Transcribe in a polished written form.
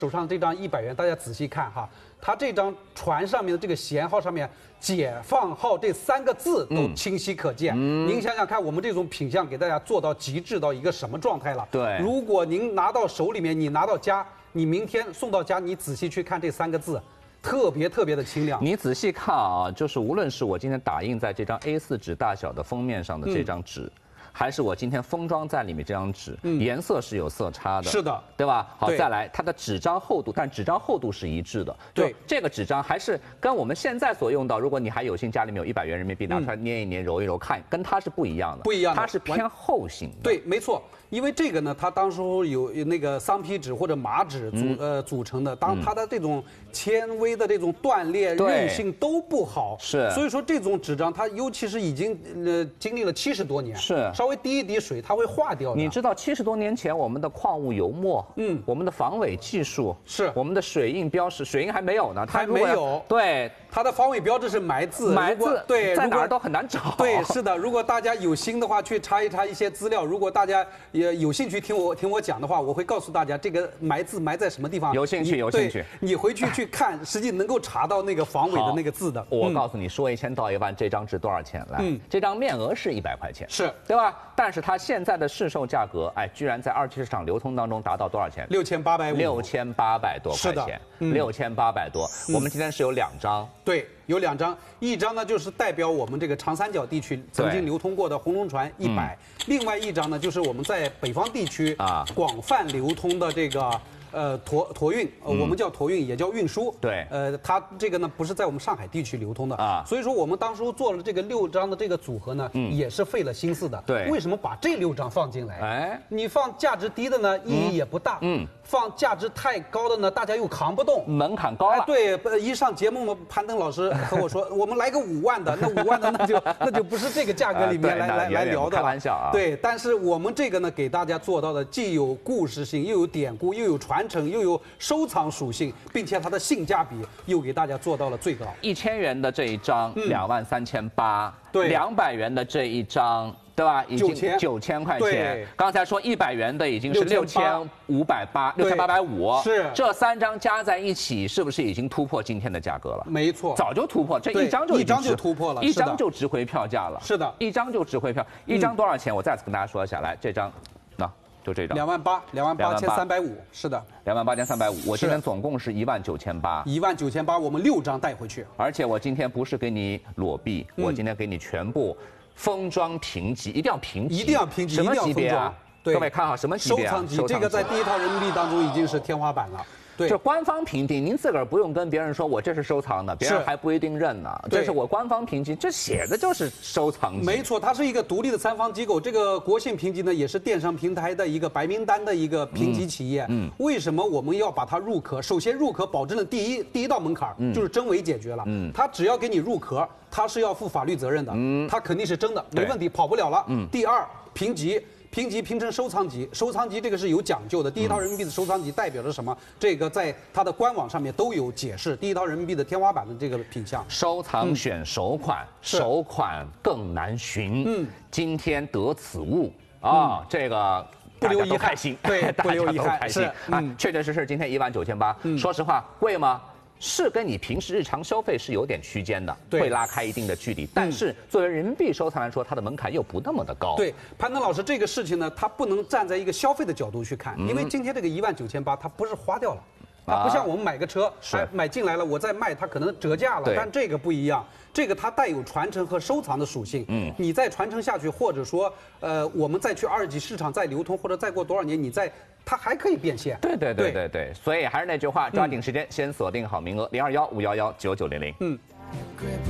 手上这张100元，大家仔细看哈，它这张船上面的这个舷号上面“解放号”这3个字都清晰可见。您想想看，我们这种品相给大家做到极致到一个什么状态了？ 对， 如果您拿到手里面，你拿到家，你明天送到家，你仔细去看这3个字。特别的清亮。 你仔细看啊，就是无论是我今天打印在这张 A4 纸大小的封面上的这张纸，还是我今天封装在里面这张纸，颜色是有色差的。是的，对吧？好，再来，它的纸张厚度，但纸张厚度是一致的。对，这个纸张还是跟我们现在所用到，如果你还有幸家里面有100元人民币，拿出来捏一捏、揉一揉，看，跟它是不一样的。不一样的，它是偏厚型的。 对，没错。因为这个呢，它当时有那个桑皮纸或者麻纸组成的，当它的这种纤维的这种断裂韧性都不好，是，所以说这种纸张它尤其是已经经历了70多年，是稍微滴一滴水它会化掉的。 你知道70多年前我们的矿物油墨，我们的防伪技术是，我们的水印标识，水印还没有呢， 还没有， 对， 它的防伪标志是埋字，对， 在哪儿都很难找。 对，是的，如果大家有心的话，去查一查一些资料，如果大家也有兴趣听我讲的话，我会告诉大家这个埋字埋在什么地方。 有兴趣， 你回去看，实际能够查到那个防伪的那个字的。 我告诉你，说1000道1万，这张值多少钱？来，这张面额是100块钱， 是对吧？但是它现在的市售价格，哎，居然在二级市场流通当中达到多少钱？6850，6800多块钱，6800多。我们今天是有2张， 对，有2张，一张呢就是代表我们这个长三角地区曾经流通过的红龙船100，另外一张呢就是我们在北方地区广泛流通的这个托运，我们叫托运，也叫运输。对，它这个呢不是在我们上海地区流通的啊，所以说我们当初做了这个6张的这个组合呢，也是费了心思的。对，为什么把这6张放进来？哎，你放价值低的呢，意义也不大。放价值太高的呢，大家又扛不动， 门槛高了。 对，一上节目嘛，潘登老师和我说，我们来个5万的，那5万的那就不是这个价格里面来聊的了。 开玩笑啊。 对，但是我们这个呢，给大家做到的既有故事性，又有典故，又有传承，又有收藏属性，并且它的性价比又给大家做到了最高。 1000元的这一张23800，对，200元的这一张。对吧？已经9000块钱。刚才说100元的已经是6580，6850。是这3张加在一起，是不是已经突破今天的价格了？ 没错， 早就突破，这一张就突破了， 一张就值回票价了。 是的， 一张就值回票。一张多少钱？我再次跟大家说一下，来这张，就这张 28350，是的 ，28350。我今天总共是19800，19800， 我们6张带回去。 而且我今天不是给你裸币，我今天给你全部。封装评级，一定要评级，什么级别啊？各位看好什么级别？ 收藏级，这个在第1套人民币当中已经是天花板了。对， 这官方评定，您自个儿不用跟别人说我这是收藏的，别人还不一定认呢。这是我官方评级，这写的就是收藏级。 没错，它是一个独立的3方机构。这个国信评级呢，也是电商平台的一个白名单的一个评级企业。为什么我们要把它入壳？首先入壳保证了第一道门槛，就是真伪解决了。它只要给你入壳，它是要负法律责任的。它肯定是真的，没问题，跑不了了。第2，评级评成收藏级，收藏级这个是有讲究的。第1套人民币的收藏级代表着什么？这个在它的官网上面都有解释。第1套人民币的天花板的这个品项， 收藏选首款，首款更难寻。今天得此物啊，这个不留遗憾， 对， 不留遗憾， 是啊，确确实实今天19800，说实话贵吗？是跟你平时日常消费是有点区间的，会拉开一定的距离。但是作为人民币收藏来说，它的门槛又不那么的高。 对，潘登老师，这个事情呢，它不能站在一个消费的角度去看，因为今天这个19800，它不是花掉了，它不像我们买个车，买进来了，我再卖，它可能折价了，但这个不一样。这个它带有传承和收藏的属性，你再传承下去，或者说，我们再去2级市场再流通，或者再过多少年，它还可以变现。 对，所以还是那句话，抓紧时间，先锁定好名额，0215119900。